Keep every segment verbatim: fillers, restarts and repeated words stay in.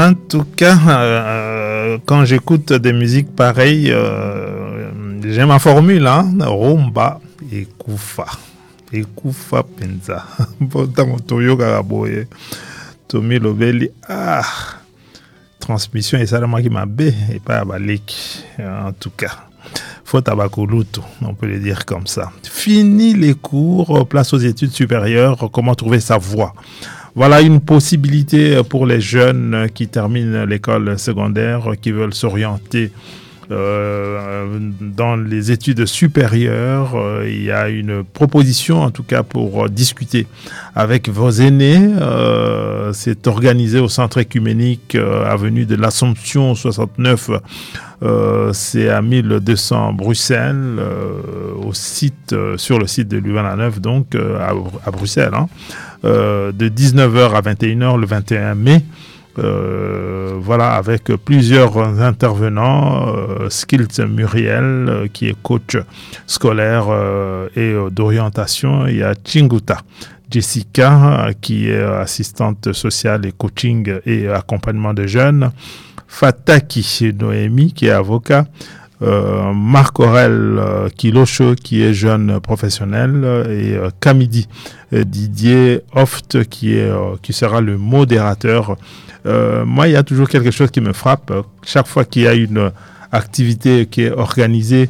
En tout cas, euh, quand j'écoute des musiques pareilles, euh, j'ai ma formule, hein, rumba et kufa. Et kufa penza. Pourtant, Toyo Karaboye, Tomi Lobeli, ah, transmission, et ça, c'est moi qui m'a bé, et pas à Balik, en tout cas. Faut tabakoluto, on peut le dire comme ça. Fini les cours, place aux études supérieures, comment trouver sa voie. Voilà une possibilité pour les jeunes qui terminent l'école secondaire, qui veulent s'orienter euh, dans les études supérieures. Il y a une proposition, en tout cas, pour discuter avec vos aînés. Euh, c'est organisé au centre écuménique euh, avenue de l'Assomption soixante-neuf. Euh, c'est à mille deux cents Bruxelles, euh, au site, euh, sur le site de l'U vingt neuf, donc euh, à, à Bruxelles, hein, euh, de dix-neuf heures à vingt et une heures le vingt et un mai. Euh, voilà, avec plusieurs intervenants. euh, Skills Muriel, euh, qui est coach scolaire euh, et euh, d'orientation. Il y a Chinguta Jessica, euh, qui est assistante sociale et coaching et accompagnement de jeunes. Fataki Noémie, qui est avocat, euh, Marc Aurel euh, Kilosho, qui est jeune professionnel, et euh, Kamidi euh, Didier Oft, qui, est, euh, qui sera le modérateur. Euh, moi, il y a toujours quelque chose qui me frappe. Chaque fois qu'il y a une activité qui est organisée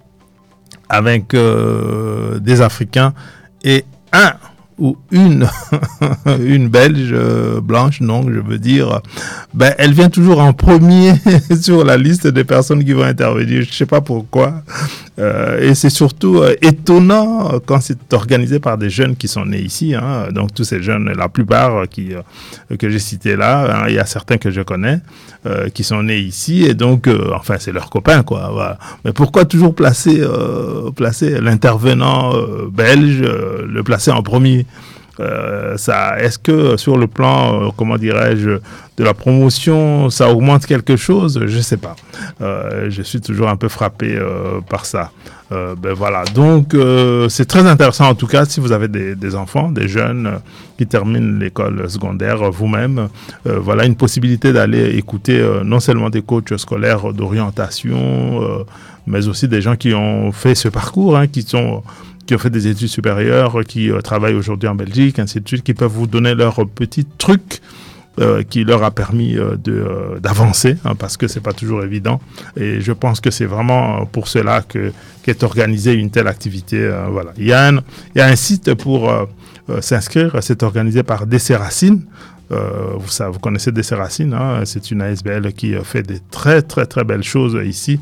avec euh, des Africains et un ou une une Belge euh, blanche, non, je veux dire, ben elle vient toujours en premier sur la liste des personnes qui vont intervenir. Je sais pas pourquoi. Euh, et c'est surtout euh, étonnant quand c'est organisé par des jeunes qui sont nés ici. Hein. Donc tous ces jeunes, la plupart qui euh, que j'ai cités là, hein, il y a certains que je connais euh, qui sont nés ici, et donc euh, enfin c'est leurs copains, quoi. Voilà. Mais pourquoi toujours placer euh, placer l'intervenant euh, belge, euh, le placer en premier? Euh, ça, est-ce que sur le plan, euh, comment dirais-je, de la promotion, ça augmente quelque chose? Je sais pas. Euh, je suis toujours un peu frappé euh, par ça. Euh, ben voilà. Donc euh, c'est très intéressant en tout cas si vous avez des, des enfants, des jeunes euh, qui terminent l'école secondaire euh, vous-même. Euh, voilà une possibilité d'aller écouter euh, non seulement des coachs scolaires d'orientation, euh, mais aussi des gens qui ont fait ce parcours, hein, qui sont qui ont fait des études supérieures, qui euh, travaillent aujourd'hui en Belgique, ainsi de suite, qui peuvent vous donner leurs petits trucs euh, qui leur a permis euh, de, euh, d'avancer, hein, parce que c'est pas toujours évident. Et je pense que c'est vraiment pour cela que, qu'est organisée une telle activité. Euh, voilà. Il y a un, il y a un site pour euh, euh, s'inscrire, c'est organisé par Desseracines. Euh, vous, ça, vous connaissez Desseracines, hein, c'est une A S B L qui fait des très très très belles choses ici.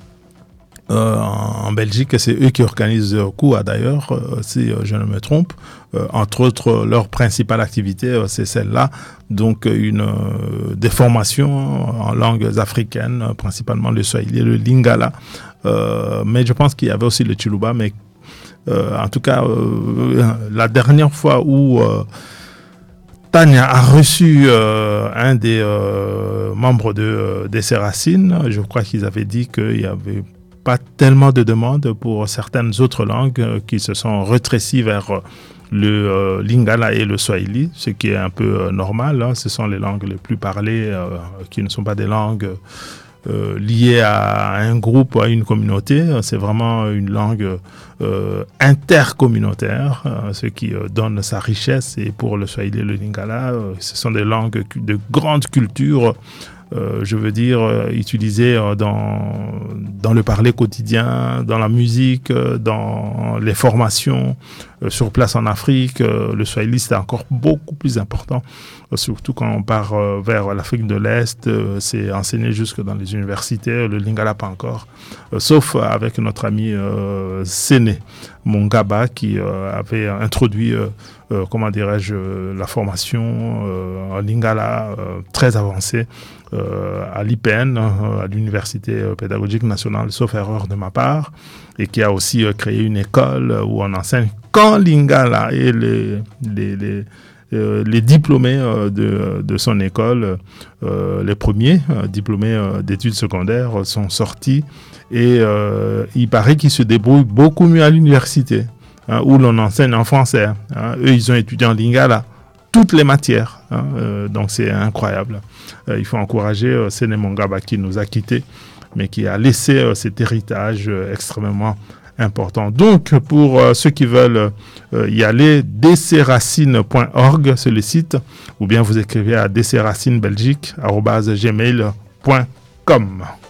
Euh, en Belgique, c'est eux qui organisent le cours, d'ailleurs, euh, si euh, je ne me trompe. Euh, entre autres, leur principale activité, euh, c'est celle-là. Donc, une, euh, des formations en langues africaines, euh, principalement le swahili et le lingala. Euh, mais je pense qu'il y avait aussi le Chiluba. Mais euh, en tout cas, euh, la dernière fois où euh, Tania a reçu euh, un des euh, membres de, euh, des Desseracines, je crois qu'ils avaient dit qu'il y avait pas tellement de demandes pour certaines autres langues euh, qui se sont rétrécies vers euh, le euh, lingala et le swahili, ce qui est un peu euh, normal. Hein. Ce sont les langues les plus parlées, euh, qui ne sont pas des langues euh, liées à un groupe ou à une communauté. C'est vraiment une langue euh, intercommunautaire, euh, ce qui euh, donne sa richesse. Et pour le swahili et le lingala, euh, ce sont des langues de grande culture. Euh, je veux dire, euh, utilisé euh, dans, dans le parler quotidien, dans la musique, euh, dans les formations, euh, sur place en Afrique. Euh, le swahili, c'est encore beaucoup plus important, euh, surtout quand on part euh, vers l'Afrique de l'Est. Euh, c'est enseigné jusque dans les universités, le lingala pas encore, euh, sauf avec notre ami euh, Séné Mongaba, qui euh, avait introduit, euh, euh, comment dirais-je, euh, la formation euh, en lingala euh, très avancée. Euh, à l'I P N, euh, à l'Université pédagogique nationale, sauf erreur de ma part, et qui a aussi euh, créé une école où on enseigne qu'en lingala, et les, les, les, euh, les diplômés euh, de, de son école, euh, les premiers euh, diplômés euh, d'études secondaires sont sortis, et euh, il paraît qu'ils se débrouillent beaucoup mieux à l'université, hein, où l'on enseigne en français. Hein. Eux, ils ont étudié en lingala toutes les matières. Hein, euh, donc c'est incroyable. Euh, il faut encourager euh, Séné Mongaba qui nous a quittés, mais qui a laissé euh, cet héritage euh, extrêmement important. Donc, pour euh, ceux qui veulent euh, y aller, d c racine point org, c'est le site, ou bien vous écrivez à d c racine belgique arobase gmail point com.